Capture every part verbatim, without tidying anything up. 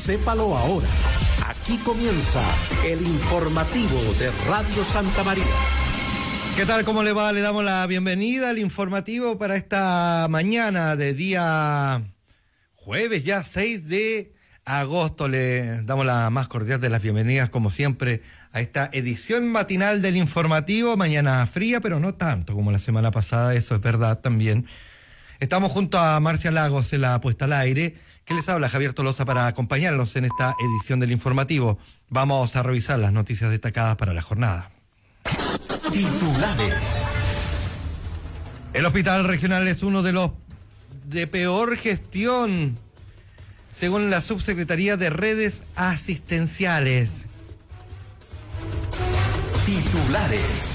Sépalo ahora. Aquí comienza el informativo de Radio Santa María. ¿Qué tal? ¿Cómo le va? Le damos la bienvenida al informativo para esta mañana de día jueves, ya seis de agosto. Le damos la más cordial de las bienvenidas, como siempre, a esta edición matinal del informativo. Mañana fría, pero no tanto como la semana pasada, eso es verdad también. Estamos junto a Marcia Lagos en la puesta al aire, que les habla Javier Tolosa para acompañarnos en esta edición del informativo. Vamos a revisar las noticias destacadas para la jornada. Titulares. El hospital regional es uno de los de peor gestión, según la Subsecretaría de Redes Asistenciales. Titulares.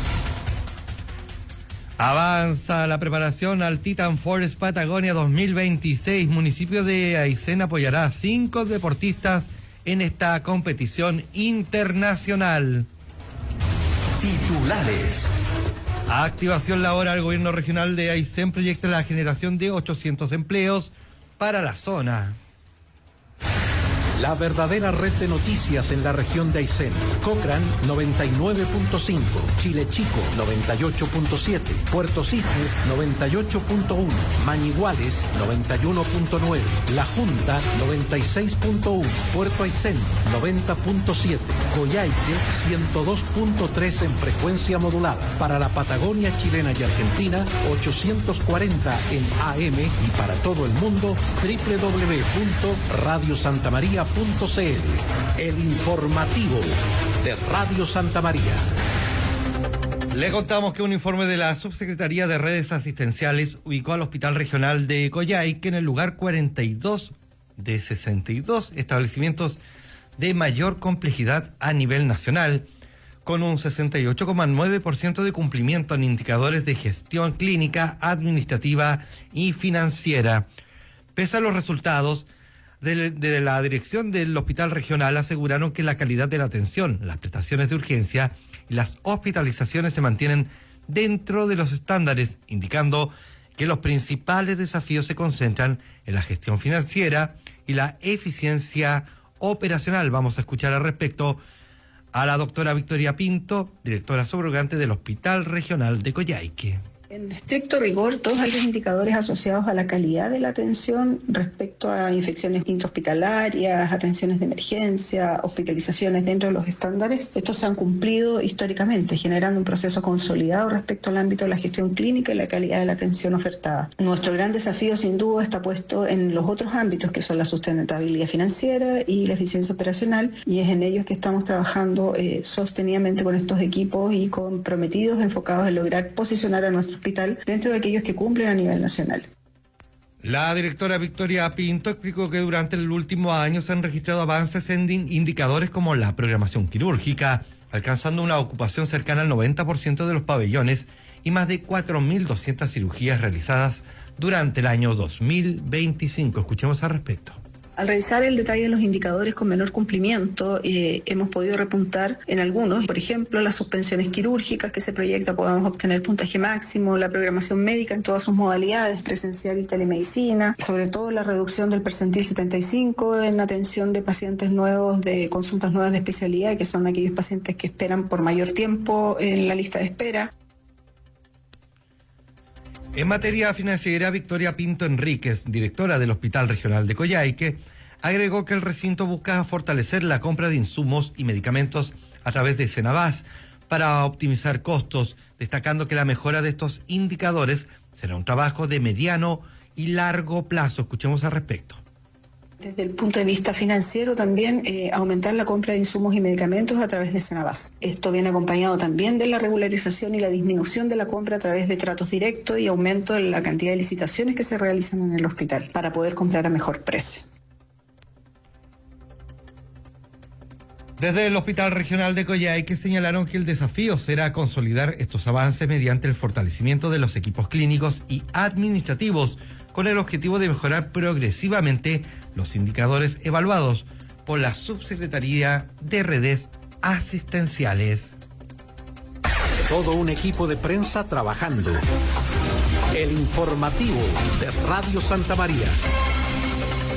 Avanza la preparación al Titan Forest Patagonia dos mil veintiséis. Municipio de Aysén apoyará a cinco deportistas en esta competición internacional. Titulares. A activación laboral, el gobierno regional de Aysén proyecta la generación de ochocientos empleos para la zona. La verdadera red de noticias en la región de Aysén. Cochrane noventa y nueve punto cinco, Chile Chico noventa y ocho punto siete, Puerto Cisnes noventa y ocho punto uno, Mañiguales noventa y uno punto nueve, La Junta noventa y seis punto uno, Puerto Aysén noventa punto siete, Coyhaique ciento dos punto tres en frecuencia modulada. Para la Patagonia chilena y Argentina, ochocientos cuarenta en A M y para todo el mundo, doble u doble u doble u punto radio santa maría punto c l. El informativo de Radio Santa María. Le contamos que un informe de la Subsecretaría de Redes Asistenciales ubicó al Hospital Regional de Coyhaique en el lugar cuarenta y dos de sesenta y dos establecimientos de mayor complejidad a nivel nacional, con un sesenta y ocho coma nueve por ciento de cumplimiento en indicadores de gestión clínica, administrativa y financiera. Pese a los resultados, de, de la dirección del hospital regional aseguraron que la calidad de la atención, las prestaciones de urgencia y las hospitalizaciones se mantienen dentro de los estándares, indicando que los principales desafíos se concentran en la gestión financiera y la eficiencia operacional. Vamos a escuchar al respecto a la doctora Victoria Pinto, directora subrogante del Hospital Regional de Coyhaique. En estricto rigor, todos los indicadores asociados a la calidad de la atención respecto a infecciones intrahospitalarias, atenciones de emergencia, hospitalizaciones dentro de los estándares, estos se han cumplido históricamente, generando un proceso consolidado respecto al ámbito de la gestión clínica y la calidad de la atención ofertada. Nuestro gran desafío, sin duda, está puesto en los otros ámbitos, que son la sustentabilidad financiera y la eficiencia operacional, y es en ellos que estamos trabajando eh, sostenidamente con estos equipos y comprometidos, enfocados en lograr posicionar a nuestro hospital dentro de aquellos que cumplen a nivel nacional. La directora Victoria Pinto explicó que durante el último año se han registrado avances en indicadores como la programación quirúrgica, alcanzando una ocupación cercana al noventa por ciento de los pabellones y más de cuatro mil doscientas cirugías realizadas durante el año dos mil veinticinco. Escuchemos al respecto. Al revisar el detalle de los indicadores con menor cumplimiento, eh, hemos podido repuntar en algunos, por ejemplo, las suspensiones quirúrgicas que se proyecta podamos obtener puntaje máximo, la programación médica en todas sus modalidades, presencial y telemedicina, sobre todo la reducción del percentil setenta y cinco en atención de pacientes nuevos, de consultas nuevas de especialidad, que son aquellos pacientes que esperan por mayor tiempo en la lista de espera. En materia financiera, Victoria Pinto Enríquez, directora del Hospital Regional de Coyhaique, agregó que el recinto busca fortalecer la compra de insumos y medicamentos a través de Senabas para optimizar costos, destacando que la mejora de estos indicadores será un trabajo de mediano y largo plazo. Escuchemos al respecto. Desde el punto de vista financiero también eh, aumentar la compra de insumos y medicamentos a través de Senabas. Esto viene acompañado también de la regularización y la disminución de la compra a través de tratos directos y aumento en la cantidad de licitaciones que se realizan en el hospital para poder comprar a mejor precio. Desde el Hospital Regional de Coyhaique señalaron que el desafío será consolidar estos avances mediante el fortalecimiento de los equipos clínicos y administrativos, con el objetivo de mejorar progresivamente los indicadores evaluados por la Subsecretaría de Redes Asistenciales. Todo un equipo de prensa trabajando. El informativo de Radio Santa María.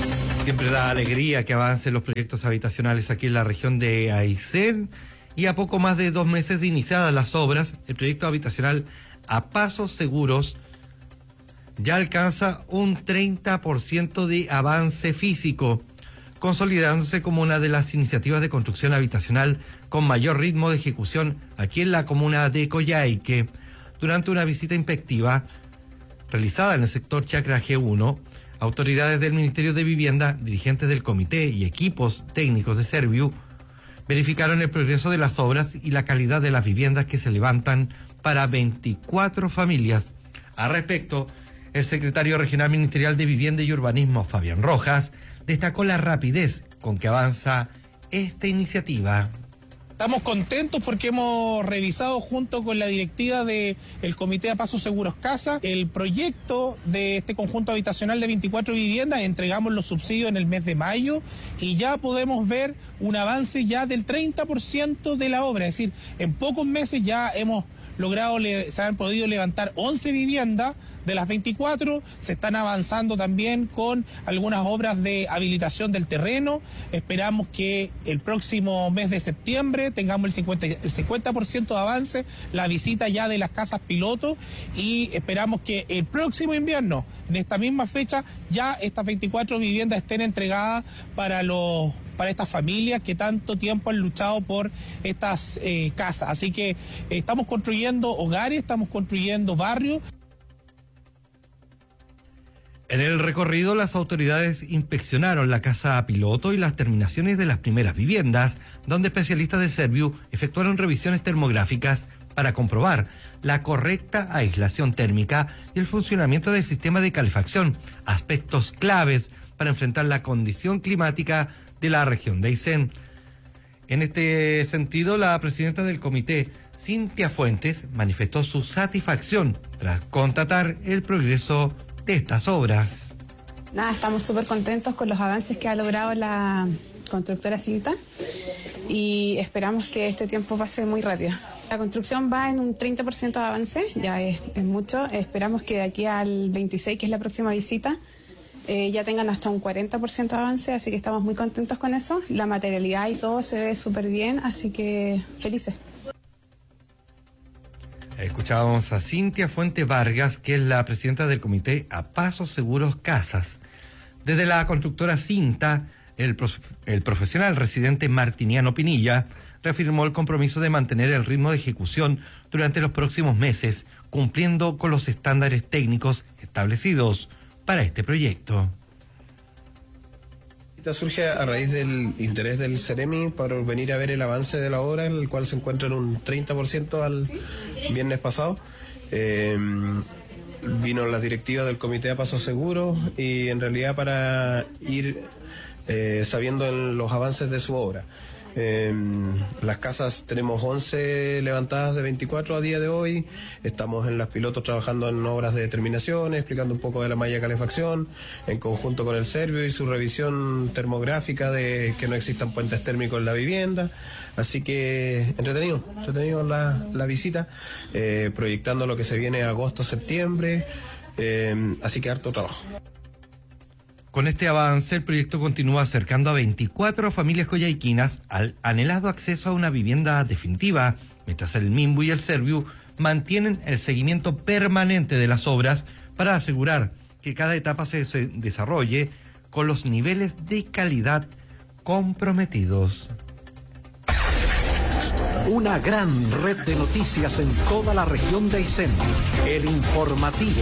Siempre da alegría que avancen los proyectos habitacionales aquí en la región de Aysén. Y a poco más de dos meses de iniciadas las obras, el proyecto habitacional a pasos seguros ya alcanza un treinta por ciento de avance físico, consolidándose como una de las iniciativas de construcción habitacional con mayor ritmo de ejecución aquí en la comuna de Coyhaique. Durante una visita inspectiva realizada en el sector Chacra G uno, autoridades del Ministerio de Vivienda, dirigentes del comité y equipos técnicos de Serviu verificaron el progreso de las obras y la calidad de las viviendas que se levantan para veinticuatro familias. Al respecto, el secretario regional ministerial de Vivienda y Urbanismo, Fabián Rojas, destacó la rapidez con que avanza esta iniciativa. Estamos contentos porque hemos revisado junto con la directiva del Comité de Pasos Seguros Casa el proyecto de este conjunto habitacional de veinticuatro viviendas. Entregamos los subsidios en el mes de mayo y ya podemos ver un avance ya del treinta por ciento de la obra. Es decir, en pocos meses ya hemos logrado, se han podido levantar once viviendas de las veinticuatro, se están avanzando también con algunas obras de habilitación del terreno. Esperamos que el próximo mes de septiembre tengamos el cincuenta, el cincuenta por ciento de avance, la visita ya de las casas piloto, y esperamos que el próximo invierno, en esta misma fecha, ya estas veinticuatro viviendas estén entregadas para los para estas familias que tanto tiempo han luchado por estas eh, casas. Así que eh, estamos construyendo hogares, estamos construyendo barrios. En el recorrido, las autoridades inspeccionaron la casa piloto y las terminaciones de las primeras viviendas, donde especialistas de Serviu efectuaron revisiones termográficas para comprobar la correcta aislación térmica y el funcionamiento del sistema de calefacción, aspectos claves para enfrentar la condición climática de la región de Aysén. En este sentido, la presidenta del comité, Cintia Fuentes, manifestó su satisfacción tras constatar el progreso de estas obras. Nada, estamos súper contentos con los avances que ha logrado la constructora Cinta y esperamos que este tiempo pase muy rápido. La construcción va en un treinta por ciento de avance, ya es, es mucho. Esperamos que de aquí al veintiséis, que es la próxima visita, eh, ya tengan hasta un cuarenta por ciento de avance, así que estamos muy contentos con eso. La materialidad y todo se ve súper bien, así que felices. Escuchábamos a Cintia Fuente Vargas, que es la presidenta del comité A Pasos Seguros Casas. Desde la constructora Cinta, el, prof, el profesional residente Martiniano Pinilla reafirmó el compromiso de mantener el ritmo de ejecución durante los próximos meses, cumpliendo con los estándares técnicos establecidos para este proyecto. Surge a raíz del interés del Ceremi para venir a ver el avance de la obra, en el cual se encuentra en un treinta por ciento al viernes pasado. Eh, vino la directiva del Comité de Pasos Seguros y en realidad para ir eh, sabiendo en los avances de su obra. Eh, las casas tenemos once levantadas de veinticuatro a día de hoy. Estamos en las pilotos trabajando en obras de determinaciones, explicando un poco de la malla de calefacción en conjunto con el Serviu y su revisión termográfica de que no existan puentes térmicos en la vivienda. Así que entretenido, entretenido la, la visita, eh, proyectando lo que se viene agosto, septiembre, eh, así que harto trabajo. Con este avance, el proyecto continúa acercando a veinticuatro familias coyhaiquinas al anhelado acceso a una vivienda definitiva, mientras el Minbu y el Serviu mantienen el seguimiento permanente de las obras para asegurar que cada etapa se desarrolle con los niveles de calidad comprometidos. Una gran red de noticias en toda la región de Aysén. El informativo.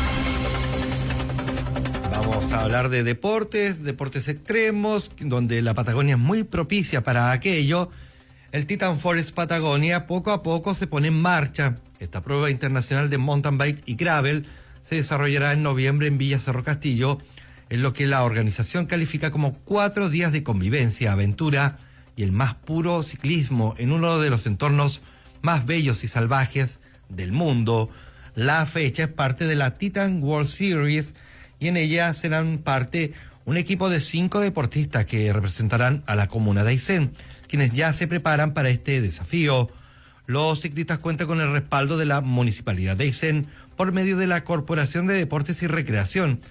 Vamos a hablar de deportes, deportes extremos, donde la Patagonia es muy propicia para aquello. El Titan Forest Patagonia poco a poco se pone en marcha. Esta prueba internacional de mountain bike y gravel se desarrollará en noviembre en Villa Cerro Castillo, en lo que la organización califica como cuatro días de convivencia, aventura y el más puro ciclismo en uno de los entornos más bellos y salvajes del mundo. La fecha es parte de la Titan World Series y en ella serán parte un equipo de cinco deportistas que representarán a la comuna de Aysén, quienes ya se preparan para este desafío. Los ciclistas cuentan con el respaldo de la Municipalidad de Aysén por medio de la Corporación de Deportes y Recreación,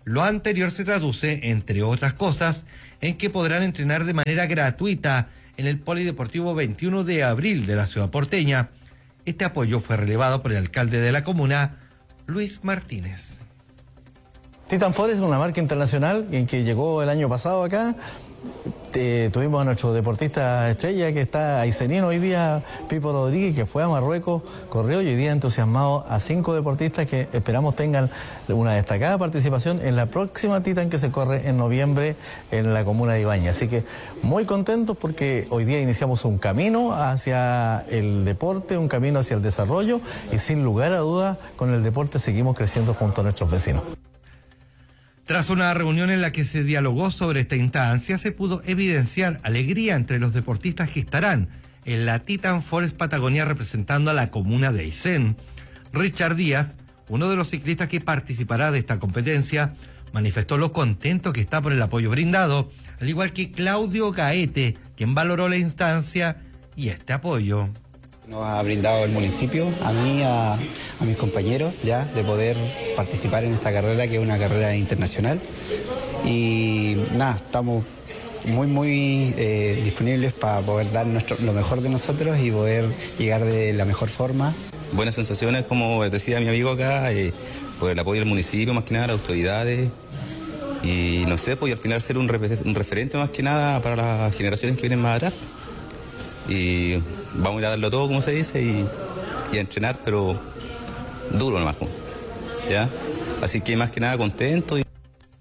Lo anterior se traduce, entre otras cosas, en que podrán entrenar de manera gratuita en el Polideportivo veintiuno de abril de la ciudad porteña. Este apoyo fue relevado por el alcalde de la comuna, Luis Martínez. Titan Forest es una marca internacional en que llegó el año pasado acá. Eh, tuvimos a nuestro deportista estrella que está aicenino hoy día, Pipo Rodríguez, que fue a Marruecos, corrió y hoy día entusiasmado a cinco deportistas que esperamos tengan una destacada participación en la próxima Titan que se corre en noviembre en la comuna de Ibañez. Así que muy contentos porque hoy día iniciamos un camino hacia el deporte, un camino hacia el desarrollo y sin lugar a dudas con el deporte seguimos creciendo junto a nuestros vecinos. Tras una reunión en la que se dialogó sobre esta instancia, se pudo evidenciar alegría entre los deportistas que estarán en la Titan Forest Patagonia representando a la comuna de Aysén. Richard Díaz, uno de los ciclistas que participará de esta competencia, manifestó lo contento que está por el apoyo brindado, al igual que Claudio Gaete, quien valoró la instancia y este apoyo. Nos ha brindado el municipio, a mí, a, a mis compañeros, ya, de poder participar en esta carrera, que es una carrera internacional. Y nada, estamos muy, muy eh, disponibles para poder dar nuestro, lo mejor de nosotros y poder llegar de la mejor forma. Buenas sensaciones, como decía mi amigo acá, eh, por el apoyo del municipio, más que nada, las autoridades. Y no sé, pues y al final ser un, refer- un referente más que nada para las generaciones que vienen más atrás. Y vamos a ir a darlo todo, como se dice, y, y a entrenar, pero duro nomás, ¿ya? Así que más que nada contento. Y...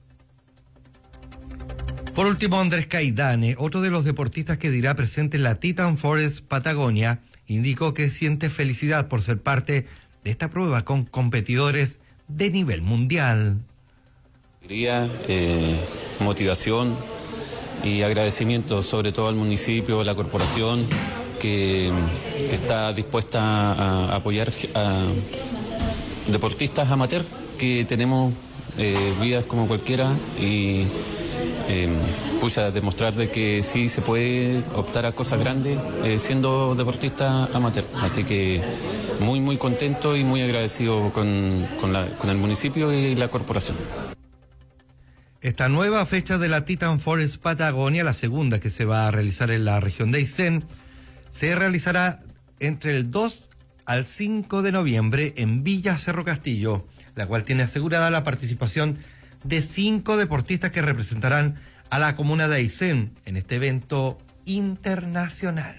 Por último, Andrés Caidane, otro de los deportistas que dirá presente en la Titan Forest Patagonia, indicó que siente felicidad por ser parte de esta prueba con competidores de nivel mundial. Alegría, eh, motivación y agradecimiento sobre todo al municipio, a la corporación que, que está dispuesta a, a apoyar a deportistas amateur que tenemos eh, vidas como cualquiera y eh, pucha, demostrar de que sí se puede optar a cosas grandes eh, siendo deportista amateur. Así que muy muy contento y muy agradecido con, con, la, con el municipio y la corporación. Esta nueva fecha de la Titan Forest Patagonia, la segunda que se va a realizar en la región de Aysén, se realizará entre el dos al cinco de noviembre en Villa Cerro Castillo, la cual tiene asegurada la participación de cinco deportistas que representarán a la comuna de Aysén en este evento internacional.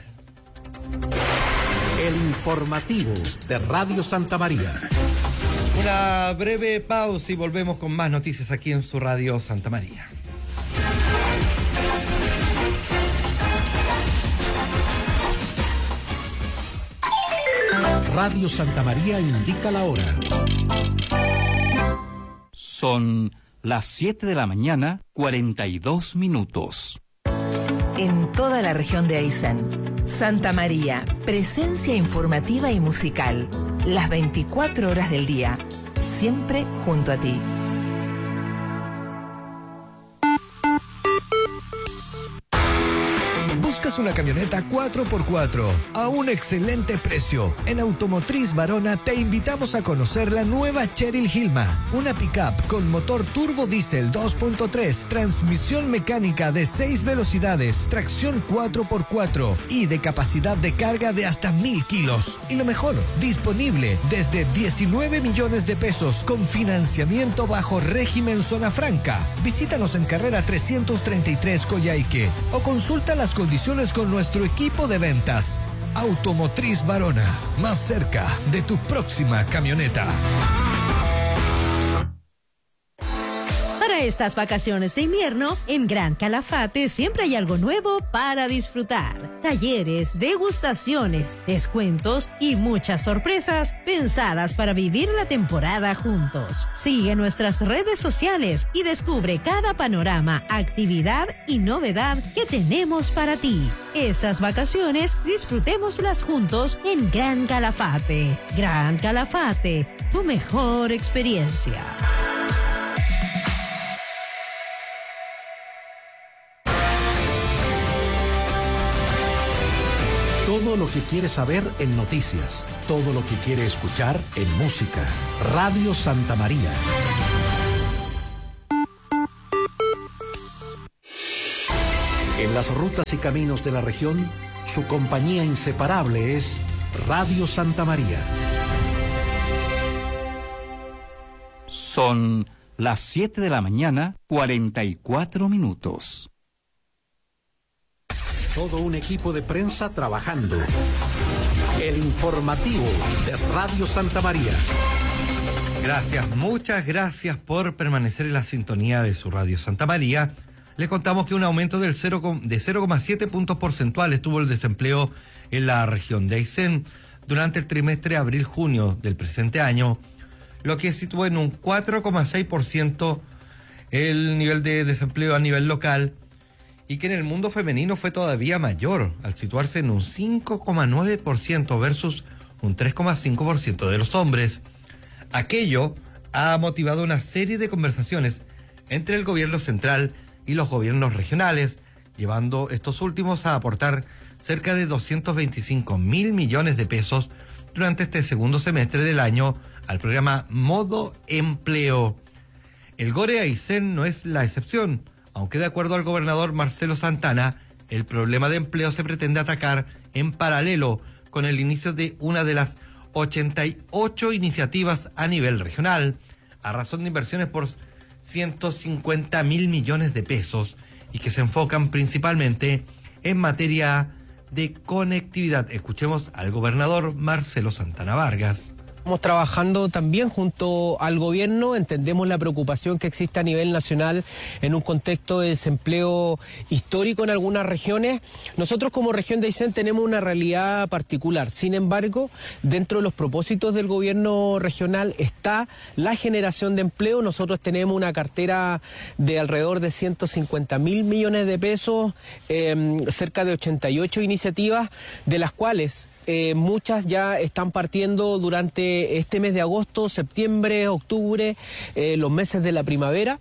El informativo de Radio Santa María. Una breve pausa y volvemos con más noticias aquí en su Radio Santa María. Radio Santa María indica la hora. Son las siete de la mañana, cuarenta y dos minutos. En toda la región de Aysén, Santa María, presencia informativa y musical, las veinticuatro horas del día, siempre junto a ti. ¿Buscas una camioneta cuatro por cuatro a un excelente precio? En Automotriz Varona te invitamos a conocer la nueva Cheryl Hilma, una pickup con motor turbo diésel dos punto tres, transmisión mecánica de seis velocidades, tracción cuatro por cuatro y de capacidad de carga de hasta mil kilos. Y lo mejor, disponible desde diecinueve millones de pesos con financiamiento bajo régimen zona franca. Visítanos en carrera trescientos treinta y tres Coyhaique o consulta las condiciones con nuestro equipo de ventas. Automotriz Varona, más cerca de tu próxima camioneta. Para estas vacaciones de invierno, en Gran Calafate siempre hay algo nuevo para disfrutar. Talleres, degustaciones, descuentos y muchas sorpresas pensadas para vivir la temporada juntos. Sigue nuestras redes sociales y descubre cada panorama, actividad y novedad que tenemos para ti. Estas vacaciones disfrutémoslas juntos en Gran Calafate. Gran Calafate, tu mejor experiencia. Todo lo que quiere saber en noticias, todo lo que quiere escuchar en música. Radio Santa María. En las rutas y caminos de la región, su compañía inseparable es Radio Santa María. Son las siete de la mañana, cuarenta y cuatro minutos. Todo un equipo de prensa trabajando. El informativo de Radio Santa María. Gracias, muchas gracias por permanecer en la sintonía de su Radio Santa María. Les contamos que un aumento del cero, de cero coma siete puntos porcentuales tuvo el desempleo en la región de Aysén durante el trimestre abril-junio del presente año, lo que situó en un cuatro coma seis por ciento el nivel de desempleo a nivel local, y que en el mundo femenino fue todavía mayor, al situarse en un cinco coma nueve por ciento versus un tres coma cinco por ciento de los hombres. Aquello ha motivado una serie de conversaciones entre el gobierno central y los gobiernos regionales, llevando estos últimos a aportar cerca de doscientos veinticinco mil millones de pesos durante este segundo semestre del año al programa Modo Empleo. El Gore Aysén no es la excepción, aunque de acuerdo al gobernador Marcelo Santana, el problema de empleo se pretende atacar en paralelo con el inicio de una de las ochenta y ocho iniciativas a nivel regional, a razón de inversiones por ciento cincuenta mil millones de pesos y que se enfocan principalmente en materia de conectividad. Escuchemos al gobernador Marcelo Santana Vargas. Estamos trabajando también junto al gobierno, entendemos la preocupación que existe a nivel nacional en un contexto de desempleo histórico en algunas regiones. Nosotros como región de Aysén tenemos una realidad particular, sin embargo, dentro de los propósitos del gobierno regional está la generación de empleo. Nosotros tenemos una cartera de alrededor de ciento cincuenta mil millones de pesos, eh, cerca de ochenta y ocho iniciativas, de las cuales Eh, muchas ya están partiendo durante este mes de agosto, septiembre, octubre, eh, los meses de la primavera.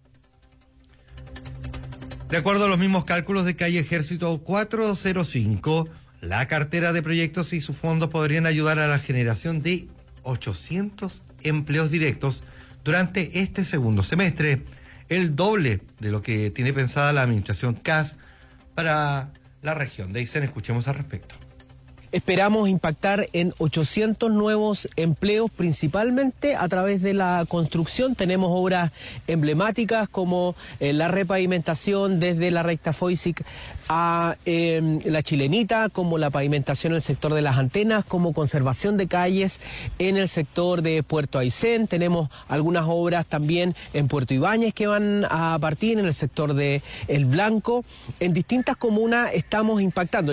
De acuerdo a los mismos cálculos de Calle Ejército cuatrocientos cinco, la cartera de proyectos y sus fondos podrían ayudar a la generación de ochocientos empleos directos durante este segundo semestre, el doble de lo que tiene pensada la administración C A S para la región de Aysén. Escuchemos al respecto. Esperamos impactar en ochocientos nuevos empleos, principalmente a través de la construcción. Tenemos obras emblemáticas como eh, la repavimentación desde la recta Foisic a eh, la Chilenita, como la pavimentación en el sector de las antenas, como conservación de calles en el sector de Puerto Aysén. Tenemos algunas obras también en Puerto Ibáñez que van a partir en el sector de El Blanco. En distintas comunas estamos impactando.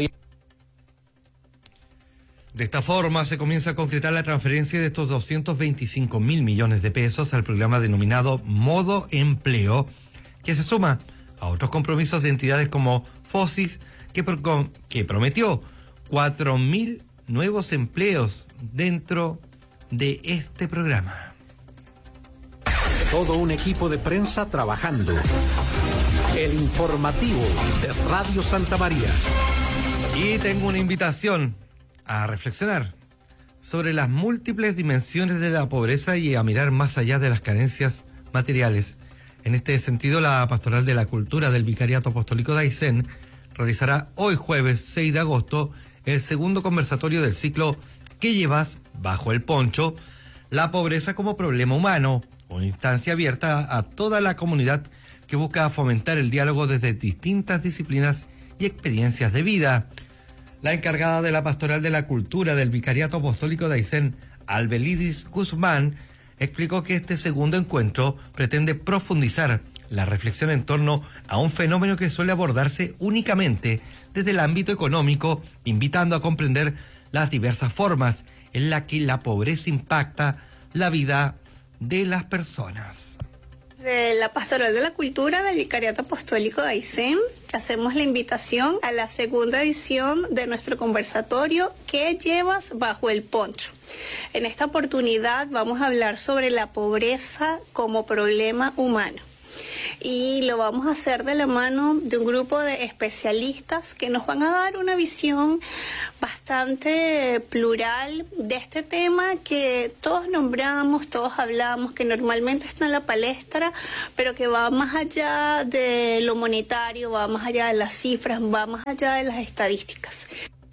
De esta forma se comienza a concretar la transferencia de estos doscientos veinticinco mil millones de pesos al programa denominado Modo Empleo, que se suma a otros compromisos de entidades como FOSIS, que, pro que prometió cuatro mil nuevos empleos dentro de este programa. Todo un equipo de prensa trabajando. El informativo de Radio Santa María. Y tengo una invitación a reflexionar sobre las múltiples dimensiones de la pobreza y a mirar más allá de las carencias materiales. En este sentido, la Pastoral de la Cultura del Vicariato Apostólico de Aysén realizará hoy jueves seis de agosto el segundo conversatorio del ciclo ¿Qué llevas bajo el poncho? La pobreza como problema humano, una instancia abierta a toda la comunidad que busca fomentar el diálogo desde distintas disciplinas y experiencias de vida. La encargada de la Pastoral de la Cultura del Vicariato Apostólico de Aysén, Albelidis Guzmán, explicó que este segundo encuentro pretende profundizar la reflexión en torno a un fenómeno que suele abordarse únicamente desde el ámbito económico, invitando a comprender las diversas formas en las que la pobreza impacta la vida de las personas. De la Pastoral de la Cultura del Vicariato Apostólico de Aysén, hacemos la invitación a la segunda edición de nuestro conversatorio ¿Qué llevas bajo el poncho? En esta oportunidad vamos a hablar sobre la pobreza como problema humano. y lo vamos a hacer de la mano de un grupo de especialistas que nos van a dar una visión bastante plural de este tema que todos nombramos, todos hablamos, que normalmente está en la palestra, pero que va más allá de lo monetario, va más allá de las cifras, va más allá de las estadísticas.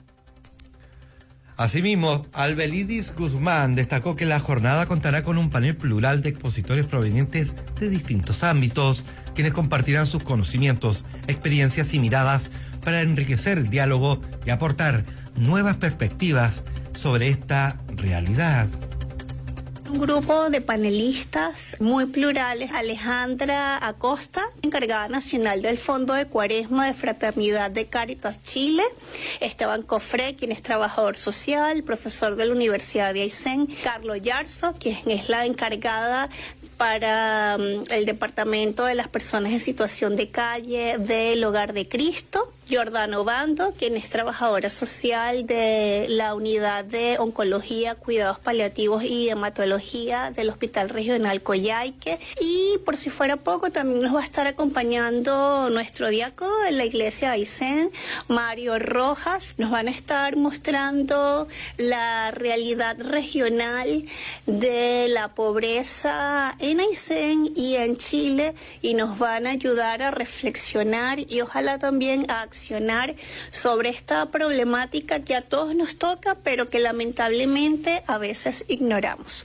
Asimismo, Albelidis Guzmán destacó que la jornada contará con un panel plural de expositores provenientes de distintos ámbitos, quienes compartirán sus conocimientos, experiencias y miradas para enriquecer el diálogo y aportar nuevas perspectivas sobre esta realidad. Un grupo de panelistas muy plurales: Alejandra Acosta, encargada nacional del Fondo de Cuaresma de Fraternidad de Cáritas Chile; Esteban Cofré, quien es trabajador social, profesor de la Universidad de Aysén; Carlos Yarzo, quien es la encargada para um, el Departamento de las Personas en Situación de Calle del Hogar de Cristo; Giordano Bando, quien es trabajadora social de la Unidad de Oncología, Cuidados Paliativos y Hematología del Hospital Regional Coyhaique; y por si fuera poco, también nos va a estar acompañando nuestro diácono de la Iglesia de Aysén, Mario Rojas. Nos van a estar mostrando la realidad regional de la pobreza en Aysén y en Chile, y nos van a ayudar a reflexionar y ojalá también a accionar sobre esta problemática que a todos nos toca, pero que lamentablemente a veces ignoramos.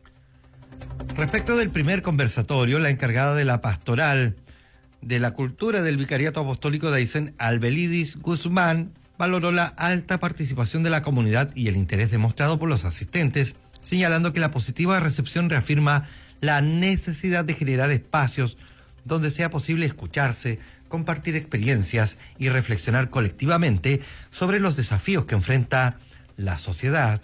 Respecto del primer conversatorio, la encargada de la pastoral de la cultura del Vicariato Apostólico de Aysén, Albelidis Guzmán, valoró la alta participación de la comunidad y el interés demostrado por los asistentes, señalando que la positiva recepción reafirma la necesidad de generar espacios donde sea posible escucharse, compartir experiencias y reflexionar colectivamente sobre los desafíos que enfrenta la sociedad.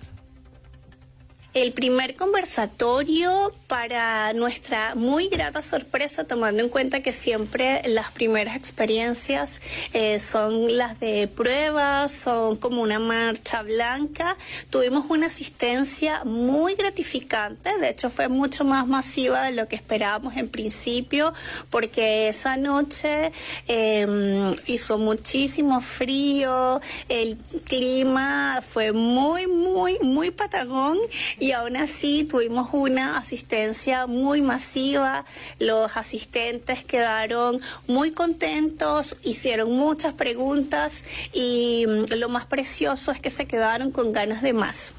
El primer conversatorio, para nuestra muy grata sorpresa, tomando en cuenta que siempre las primeras experiencias eh, son las de prueba, son como una marcha blanca, tuvimos una asistencia muy gratificante. De hecho fue mucho más masiva de lo que esperábamos en principio, porque esa noche eh, hizo muchísimo frío, el clima fue muy, muy, muy patagón, y aún así tuvimos una asistencia muy masiva. Los asistentes quedaron muy contentos, hicieron muchas preguntas y lo más precioso es que se quedaron con ganas de más.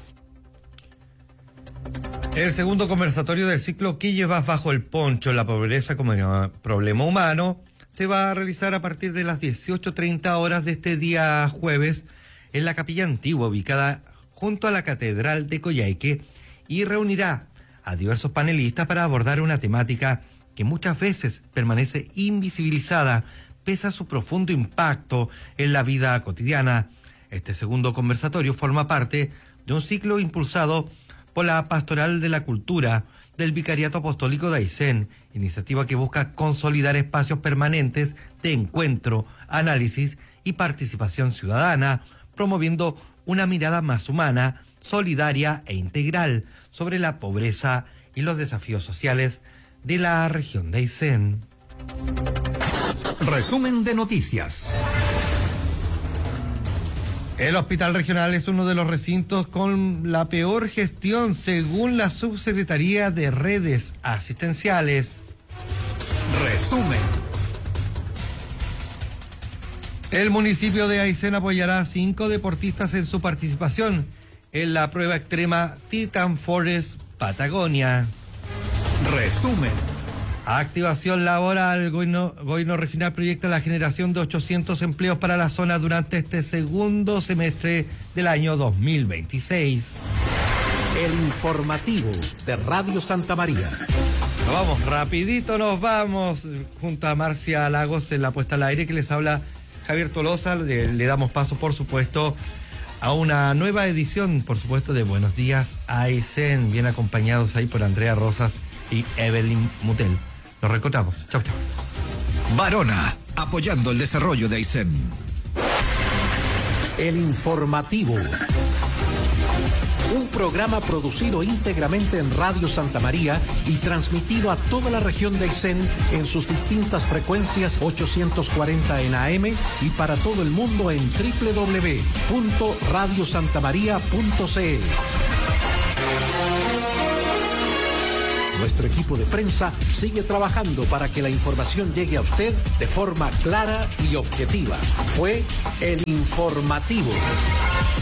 El segundo conversatorio del ciclo ¿Qué llevas bajo el poncho? La pobreza como problema humano se va a realizar a partir de las dieciocho treinta horas de este día jueves en la Capilla Antigua, ubicada junto a la Catedral de Coyhaique, y reunirá a diversos panelistas para abordar una temática que muchas veces permanece invisibilizada pese a su profundo impacto en la vida cotidiana. Este segundo conversatorio forma parte de un ciclo impulsado por la Pastoral de la Cultura del Vicariato Apostólico de Aysén, iniciativa que busca consolidar espacios permanentes de encuentro, análisis y participación ciudadana, promoviendo una mirada más humana, solidaria e integral sobre la pobreza y los desafíos sociales de la región de Aysén. Resumen de noticias. El hospital regional es uno de los recintos con la peor gestión según la Subsecretaría de Redes Asistenciales. Resumen. El municipio de Aysén apoyará a cinco deportistas en su participación en la prueba extrema Titan Forest Patagonia. Resumen. Activación laboral. Gobierno, gobierno regional proyecta la generación de ochocientos empleos para la zona durante este segundo semestre del año dos mil veintiséis. El informativo de Radio Santa María. Nos vamos, rapidito nos vamos, junto a Marcia Lagos en la puesta al aire, que les habla Javier Tolosa. Le, le damos paso, por supuesto, a una nueva edición, por supuesto, de Buenos Días Aysén, bien acompañados ahí por Andrea Rosas y Evelyn Mutel. Nos reencontramos. Chau, chau. Varona, apoyando el desarrollo de Aysén. El informativo. un programa producido íntegramente en Radio Santa María y transmitido a toda la región de Aysén en sus distintas frecuencias ochocientos cuarenta en A M y para todo el mundo en doble u doble u doble u punto radio santa maría punto c l. Nuestro equipo de prensa sigue trabajando para que la información llegue a usted de forma clara y objetiva. Fue el informativo.